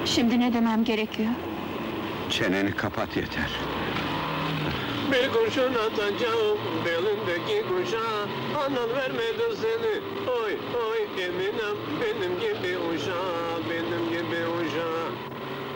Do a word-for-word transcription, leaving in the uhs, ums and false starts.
Şimdi ne demem gerekiyor? Çeneni kapat yeter. Bir kurşun atacağım belindeki kuşa, anan vermedi seni. Oy oy Eminem